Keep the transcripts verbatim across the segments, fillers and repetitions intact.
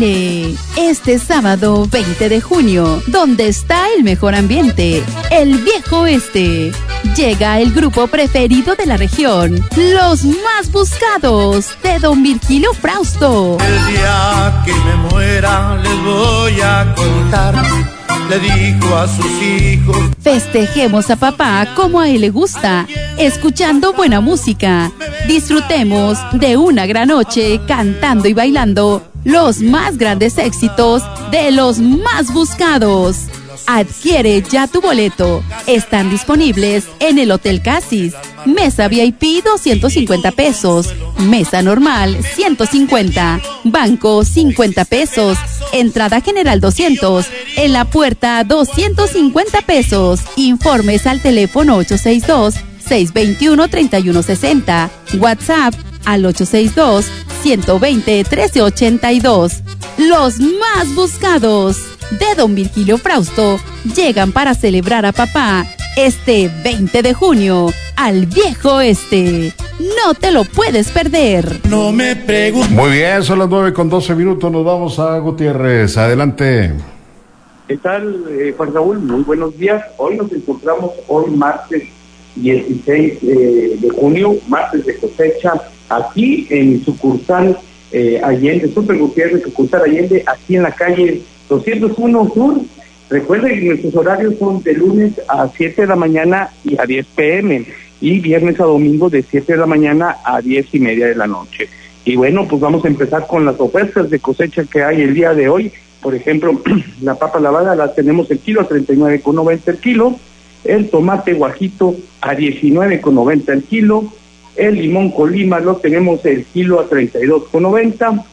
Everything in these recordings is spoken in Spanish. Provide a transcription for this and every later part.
baile. Este sábado veinte de junio, donde está el mejor ambiente, el Viejo Oeste. Llega el grupo preferido de la región, los más buscados de don Virgilio Frausto. El día que me muera les voy a contar, le dijo a sus hijos. Festejemos a papá como a él le gusta, escuchando buena música. Disfrutemos de una gran noche cantando y bailando los más grandes éxitos de los más buscados. Adquiere ya tu boleto. Están disponibles en el Hotel Casis. Mesa V I P doscientos cincuenta pesos. Mesa normal ciento cincuenta. Banco cincuenta pesos. Entrada general doscientos. En la puerta doscientos cincuenta pesos. Informes al teléfono ocho seis dos, seis dos uno, tres uno seis cero. WhatsApp al ocho seis dos, uno dos cero, uno tres ocho dos. Los más buscados de don Virgilio Frausto llegan para celebrar a papá este veinte de junio al Viejo Oeste. No te lo puedes perder. No me preguntes. Muy bien, son las nueve con doce minutos. Nos vamos a Gutiérrez. Adelante. ¿Qué tal, eh, Juan Raúl? Muy buenos días. Hoy nos encontramos, hoy martes dieciséis eh, de junio, martes de cosecha, aquí en sucursal eh, Allende, Super Gutiérrez, sucursal Allende, aquí en la calle doscientos uno Sur. Recuerden que nuestros horarios son de lunes a siete de la mañana y a diez pm, y viernes a domingo de siete de la mañana a diez y media de la noche. Y bueno, pues vamos a empezar con las ofertas de cosecha que hay el día de hoy. Por ejemplo, la papa lavada la tenemos el kilo a treinta y nueve con noventa el kilo, el tomate guajito a diecinueve con noventa el kilo, el limón colima lo tenemos el kilo a treinta y dos con noventa,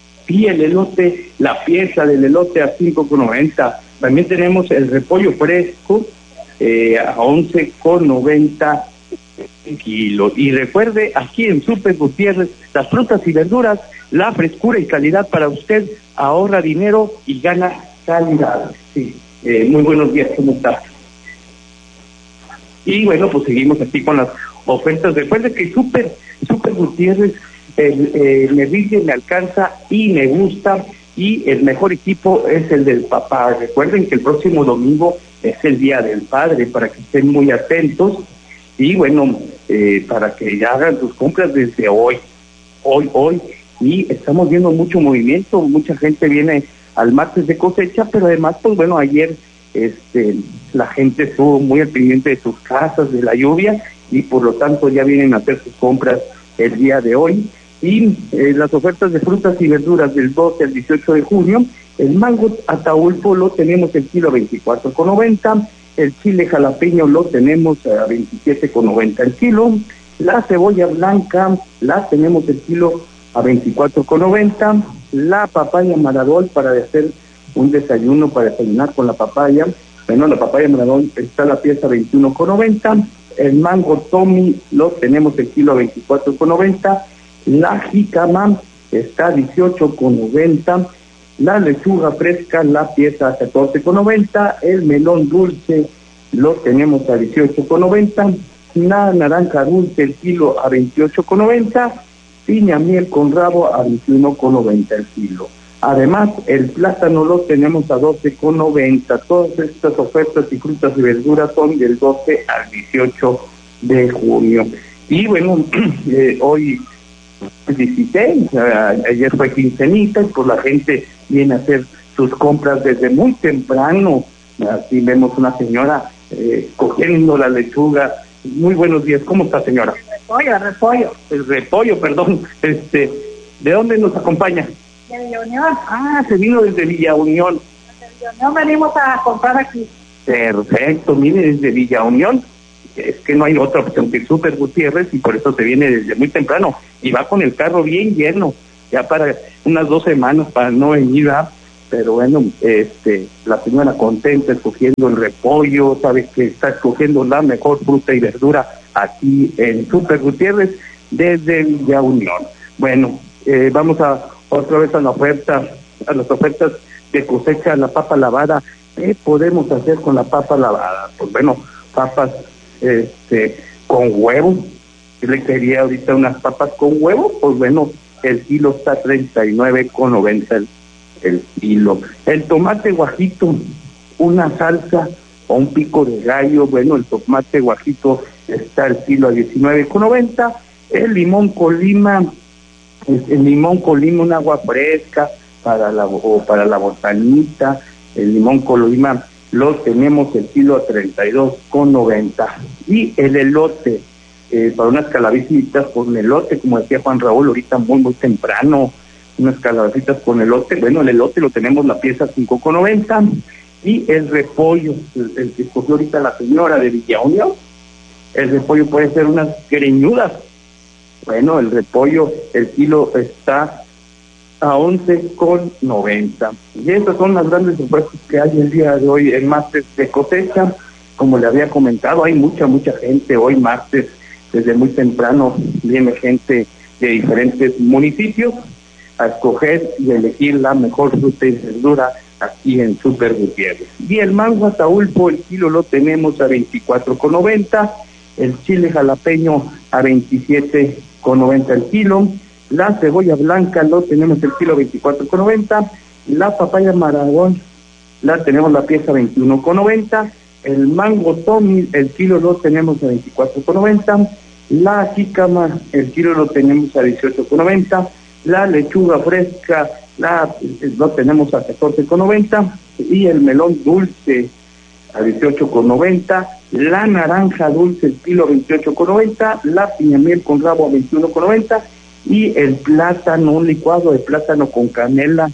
y el elote, la pieza del elote a cinco con noventa. También tenemos el repollo fresco eh, a once con noventa el kilo. Y recuerde, aquí en Super Gutiérrez, las frutas y verduras, la frescura y calidad para usted, ahorra dinero y gana calidad. Sí, eh, muy buenos días, ¿cómo está? Y bueno, pues seguimos aquí con las ofertas. Recuerde que Super, Super Gutiérrez, el, eh, me rinde, me alcanza y me gusta, y el mejor equipo es el del papá. Recuerden que el próximo domingo es el Día del Padre, para que estén muy atentos, y bueno, eh, para que ya hagan sus compras desde hoy, hoy, hoy, y estamos viendo mucho movimiento, mucha gente viene al martes de cosecha, pero además, pues bueno, ayer este la gente estuvo muy al pendiente de sus casas, de la lluvia, y por lo tanto ya vienen a hacer sus compras el día de hoy. Y eh, las ofertas de frutas y verduras del doce al dieciocho de junio, el mango Ataulfo lo tenemos el kilo a veinticuatro con noventa, el chile jalapeño lo tenemos a veintisiete con noventa el kilo, la cebolla blanca la tenemos el kilo a veinticuatro con noventa, la papaya Maradol para hacer un desayuno, para desayunar con la papaya, bueno, la papaya Maradol está la pieza a veintiuno con noventa, el mango Tommy lo tenemos el kilo a veinticuatro con noventa, la jícama está a dieciocho con noventa, la lechuga fresca, la pieza a catorce con noventa, el melón dulce lo tenemos a dieciocho con noventa, la naranja dulce el kilo a veintiocho con noventa, piña miel con rabo a veintiuno con noventa el kilo. Además, el plátano lo tenemos a doce con noventa. Todas estas ofertas y frutas y verduras son del doce al dieciocho de junio. Y bueno, eh, hoy dieciséis, ayer fue quincenita, y pues la gente viene a hacer sus compras desde muy temprano. Aquí vemos una señora eh, cogiendo la lechuga. Muy buenos días, ¿cómo está, señora? Repollo, repollo. El repollo, perdón. Este, ¿de dónde nos acompaña? De Villa Unión. Ah, se vino desde Villa Unión. Desde Villa Unión venimos a comprar aquí. Perfecto, mire, desde Villa Unión. Es que no hay otra opción que Super Gutiérrez, y por eso se viene desde muy temprano. Y va con el carro bien lleno, ya para unas dos semanas para no venir, ¿verdad? Pero bueno, este, la señora contenta escogiendo el repollo, sabe que está escogiendo la mejor fruta y verdura aquí en Super Gutiérrez desde Villa Unión. Bueno, eh, vamos a otra vez a la oferta, a las ofertas de cosecha, la papa lavada. ¿Qué podemos hacer con la papa lavada? Pues bueno, papas este con huevo. Yo le quería ahorita unas papas con huevo, pues bueno, el kilo está treinta y nueve con noventa el, el kilo. El tomate guajito, una salsa o un pico de gallo, bueno, el tomate guajito está el kilo a diecinueve con noventa. El limón Colima, el limón Colima, un agua fresca para la o para la botanita, el limón Colima lo tenemos el kilo a treinta y dos con noventa. Y el elote, eh, para unas calabacitas con elote, como decía Juan Raúl ahorita muy muy temprano, unas calabacitas con elote, bueno, el elote lo tenemos la pieza cinco con noventa. Y el repollo, el, el que escogió ahorita la señora de Villa Unión, el repollo puede ser unas greñudas. Bueno, el repollo, el kilo está a once con noventa. Y estas son las grandes ofertas que hay el día de hoy, en martes de cosecha. Como le había comentado, hay mucha, mucha gente hoy martes, desde muy temprano viene gente de diferentes municipios a escoger y elegir la mejor fruta y verdura aquí en Super Gutiérrez. Y el mango Ataulfo, el kilo lo tenemos a veinticuatro con noventa, el chile jalapeño a veintisiete con noventa el kilo, la cebolla blanca lo tenemos el kilo veinticuatro con noventa, la papaya Maragón la tenemos la pieza veintiuno con noventa, el mango Tommy el kilo lo tenemos a veinticuatro con noventa, la jícama el kilo lo tenemos a dieciocho con noventa, la lechuga fresca la lo tenemos a catorce con noventa y el melón dulce a dieciocho con noventa, la naranja dulce el kilo veintiocho con noventa, la piñamiel con rabo a veintiuno con noventa y el plátano, un licuado de plátano con canela,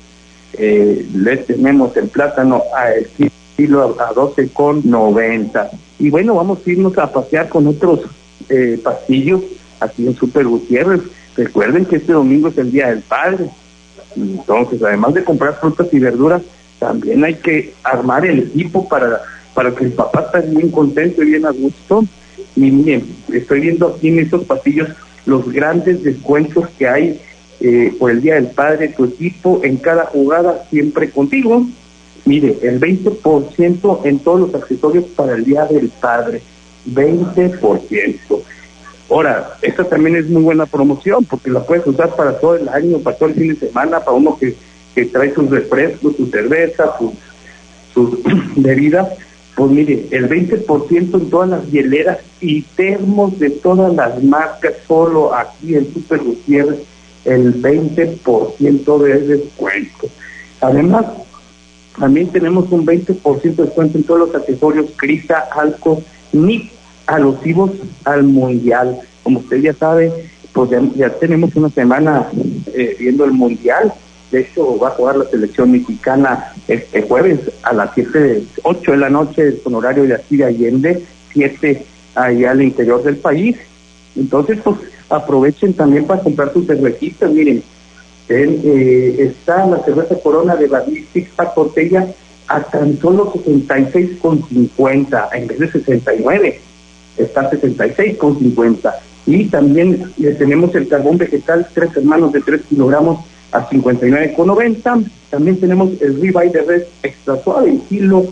eh, le tenemos el plátano a el kilo a doce con noventa. Y bueno, vamos a irnos a pasear con otros eh, pasillos aquí en Super Gutiérrez. Recuerden que este domingo es el Día del Padre. Entonces, además de comprar frutas y verduras, también hay que armar el equipo para, para que el papá esté bien contento y bien a gusto. Y miren, estoy viendo aquí en estos pasillos los grandes descuentos que hay eh, por el Día del Padre, tu equipo en cada jugada siempre contigo. Mire, el veinte por ciento en todos los accesorios para el Día del Padre, veinte por ciento. Ahora, esta también es muy buena promoción porque la puedes usar para todo el año, para todo el fin de semana, para uno que, que trae sus refrescos, sus cervezas, sus, sus bebidas. Pues mire, el veinte por ciento en todas las hieleras y termos de todas las marcas, solo aquí en Super Gutiérrez, el veinte por ciento de descuento. Además, también tenemos un veinte por ciento de descuento en todos los accesorios Crisa, Alco, N I C, alusivos al Mundial. Como usted ya sabe, pues ya, ya tenemos una semana eh, viendo el Mundial. De hecho, va a jugar la selección mexicana este jueves a las siete, ocho de la noche, con horario de aquí de Allende, siete allá al interior del país. Entonces, pues aprovechen también para comprar sus cervecitas. Miren, eh, eh, está la cerveza Corona de barril Six Pack botella a tan solo sesenta y seis con cincuenta en vez de sesenta y nueve. Está sesenta y seis con cincuenta. Y también eh, tenemos el carbón vegetal, tres hermanos de tres kilogramos a cincuenta y nueve con noventa. También tenemos el ribeye de res extra suave, el kilo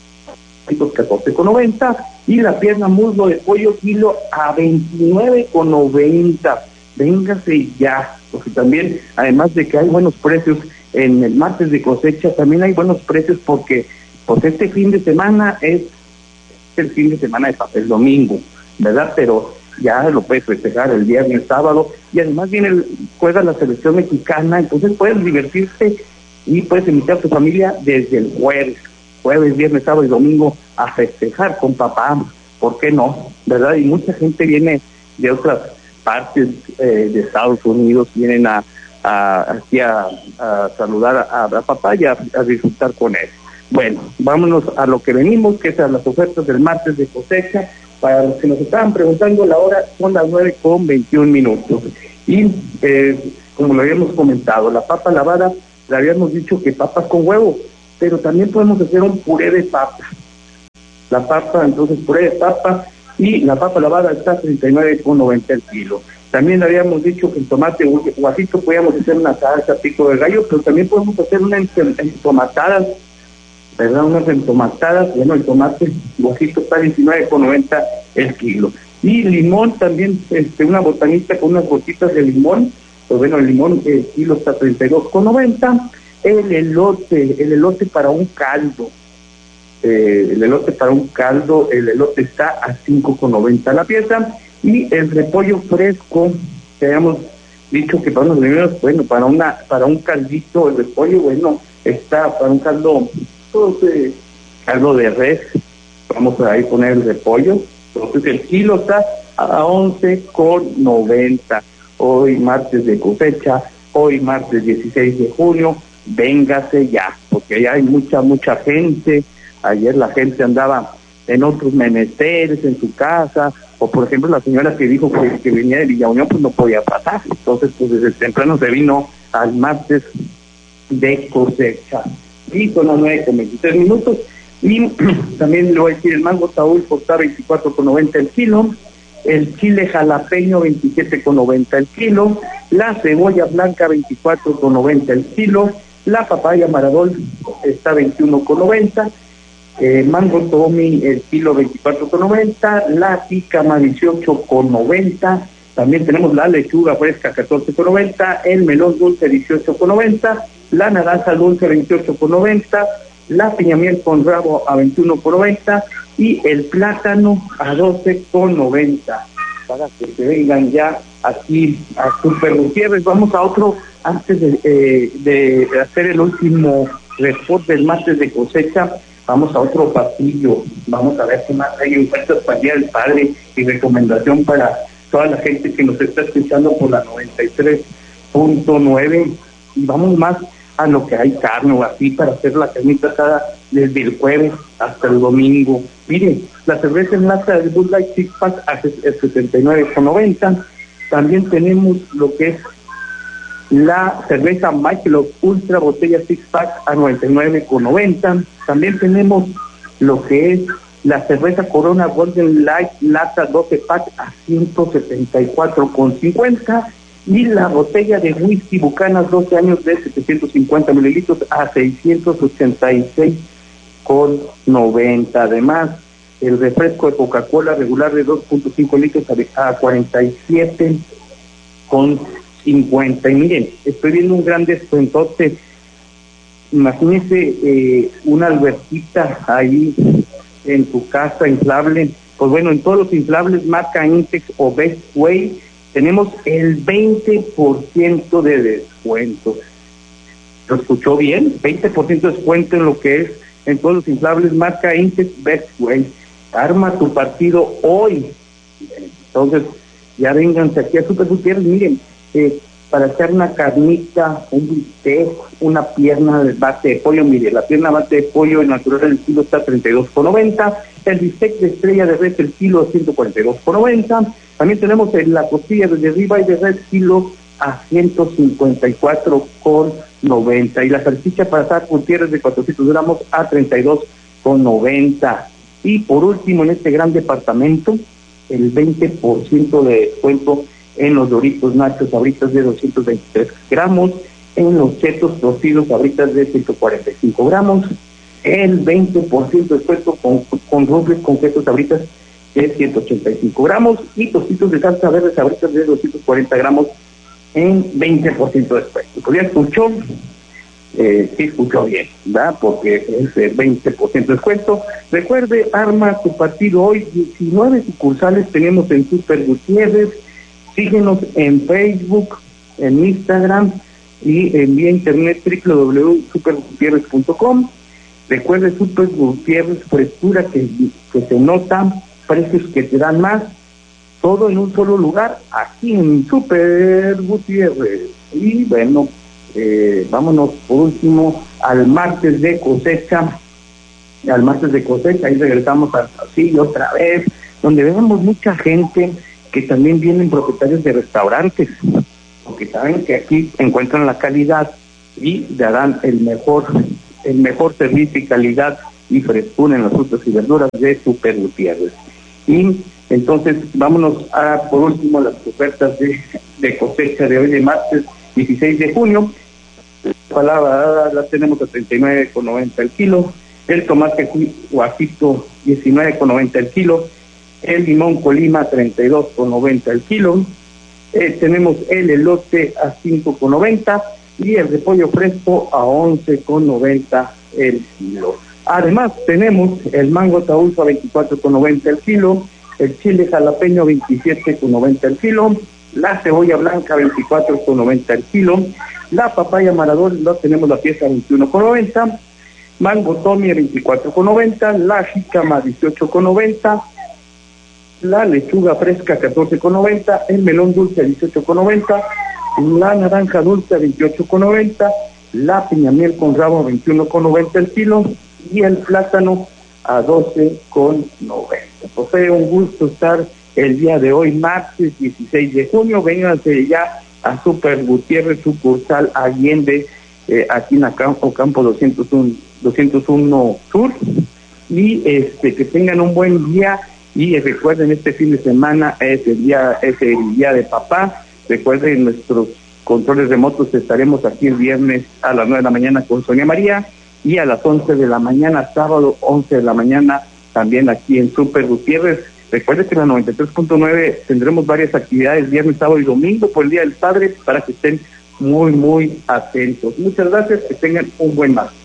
catorce con noventa. Y la pierna muslo de pollo, kilo a veintinueve con noventa. Véngase ya, porque también, además de que hay buenos precios en el martes de cosecha, también hay buenos precios porque pues este fin de semana es el fin de semana de papel domingo, ¿verdad? Pero ya lo puedes festejar el viernes, el sábado, y además viene el, juega la selección mexicana, entonces puedes divertirte y puedes invitar a tu familia desde el jueves, jueves, viernes, sábado y domingo a festejar con papá, ¿por qué no? ¿Verdad? Y mucha gente viene de otras partes eh, de Estados Unidos, vienen a, a aquí a, a saludar a, a papá y a, a disfrutar con él. Bueno, vámonos a lo que venimos, que es a las ofertas del martes de cosecha. Para los que nos estaban preguntando, la hora son las nueve con veintiún minutos. Y eh, como lo habíamos comentado, la papa lavada, le habíamos dicho que papas con huevo, pero también podemos hacer un puré de papa. La papa, entonces puré de papa, y la papa lavada está a treinta y nueve con noventa el kilo. También le habíamos dicho que el tomate guajito podíamos hacer una salsa pico de gallo, pero también podemos hacer una entomatada, ¿verdad? Unas entomatadas. Bueno, el tomate guajito está a diecinueve con noventa el kilo. Y limón también, este, una botanita con unas gotitas de limón, pues bueno, el limón el kilo está a treinta y dos con noventa. el elote, el elote para un caldo. Eh, el elote para un caldo, el elote está a cinco con noventa la pieza, y el repollo fresco, que habíamos dicho que para unos primeros, bueno, para una para un caldito, el repollo, bueno, está para un caldo, entonces, caldo de res, vamos a ahí poner el repollo, entonces el kilo está a once con noventa, hoy martes de cosecha, hoy martes dieciséis de junio, véngase ya, porque ya hay mucha, mucha gente. Ayer la gente andaba en otros menesteres, en su casa, o por ejemplo la señora que dijo que, que venía de Villa Unión, pues no podía pasar. Entonces, pues desde temprano se vino al martes de cosecha. Y son las nueve con veintitrés minutos. Y también le voy a decir, el mango Saúl está veinticuatro con noventa el kilo, el chile jalapeño veintisiete con noventa el kilo, la cebolla blanca veinticuatro con noventa el kilo, la papaya Maradol está veintiuno con noventa, Eh, mango Tommy el kilo veinticuatro con noventa, la jícama dieciocho con noventa, también tenemos la lechuga fresca catorce con noventa, el melón dulce dieciocho con noventa, la naranja dulce veintiocho con noventa, la piña miel con rabo a veintiuno con noventa y el plátano a doce con noventa. Para que se vengan ya aquí a Super Gutiérrez. Vamos a otro, antes de, eh, de hacer el último report del martes de cosecha. Vamos a otro pasillo, vamos a ver qué más hay encuentros para el Día del Padre y recomendación para toda la gente que nos está escuchando por la noventa y tres punto nueve. Y vamos más a lo que hay carne o así para hacer la carnita asada desde el jueves hasta el domingo. Miren, la cerveza en lata de Bud Light Six Pack a setenta y nueve con noventa. También tenemos lo que es la cerveza Michelob Ultra botella Six Pack a noventa y nueve con noventa. También tenemos lo que es la cerveza Corona Golden Light lata doce pack a ciento setenta y cuatro con cincuenta. Y la botella de whisky Bucanas doce años de setecientos cincuenta mililitros a seiscientos ochenta y seis con noventa. Además, el refresco de Coca-Cola regular de dos punto cinco litros a cuarenta y siete con cincuenta. Y miren, estoy viendo un gran descuentote. Imagínese eh, una alberquita ahí en tu casa inflable. Pues bueno, en todos los inflables marca Intex o Best Way tenemos el veinte por ciento de descuento. ¿Lo escuchó bien? veinte por ciento de descuento en lo que es en todos los inflables marca Intex Best Way. Arma tu partido hoy. Entonces, ya vénganse aquí a Super Gutiérrez. Miren, eh, para hacer una carnita, un bistec, una pierna de bate de pollo, mire, la pierna bate de pollo natural del kilo está a treinta y dos con noventa, el bistec de estrella de res el kilo a ciento cuarenta y dos con noventa, también tenemos la costilla de ribeye de res kilo a ciento cincuenta y cuatro con noventa, y la salchicha para asar Gutiérrez de cuatrocientos gramos a treinta y dos con noventa. Y por último, en este gran departamento, el veinte por ciento de descuento en los Doritos Nachos Sabritas de doscientos veintitrés gramos, en los Chetos Tocidos Sabritas de ciento cuarenta y cinco gramos, el veinte por ciento de descuento con, con rufles con quesos Sabritas de ciento ochenta y cinco gramos y Tocitos de salsa verde Sabritas de doscientos cuarenta gramos en veinte por ciento de descuento. Pues ya escuchó, eh, sí escuchó bien, ¿verdad? Porque es el veinte por ciento de descuento. Recuerde, arma tu partido hoy, diecinueve sucursales tenemos en Super Gutiérrez. Síguenos en Facebook, en Instagram y en vía internet doble u doble u doble u punto super gutierrez punto com. Recuerde, Super Gutiérrez, frescura que, que se nota, precios que te dan más, todo en un solo lugar, aquí en Super Gutiérrez. Y bueno, eh, vámonos por último al martes de cosecha, al martes de cosecha, ahí regresamos al pasillo otra vez, donde vemos mucha gente que también vienen propietarios de restaurantes, porque saben que aquí encuentran la calidad y darán el mejor, el mejor servicio y calidad y frescura en las frutas y verduras de Super Gutiérrez. Y entonces vámonos a por último las ofertas de, de cosecha de hoy de martes dieciséis de junio. La palabra la tenemos a treinta y nueve con noventa el kilo, el tomate guajito diecinueve con noventa el kilo, el limón Colima treinta y dos con noventa el kilo, eh, tenemos el elote a cinco con noventa, y el repollo fresco a once con noventa el kilo. Además tenemos el mango taúso a veinticuatro con noventa el kilo, el chile jalapeño veintisiete con noventa el kilo, la cebolla blanca veinticuatro con noventa el kilo, la papaya maradol, no tenemos la pieza veintiuno con noventa, mango tommy veinticuatro con noventa, la jícama dieciocho con noventa, la lechuga fresca catorce con noventa, el melón dulce dieciocho con noventa, la naranja dulce veintiocho con noventa, la piña miel con rabo veintiuno con noventa el kilo y el plátano a doce con noventa. Pues un gusto estar el día de hoy, martes dieciséis de junio. Vénganse ya a Super Gutiérrez, sucursal Allende, eh, aquí en Ocampo, Campo doscientos uno Sur, y este que tengan un buen día. Y eh, recuerden, este fin de semana es el día, es el día de papá. Recuerden, nuestros controles remotos estaremos aquí el viernes a las nueve de la mañana con Sonia María, y a las once de la mañana, sábado once de la mañana, también aquí en Super Gutiérrez. Recuerden que en la noventa y tres punto nueve tendremos varias actividades viernes, sábado y domingo por el Día del Padre, para que estén muy, muy atentos. Muchas gracias, que tengan un buen martes.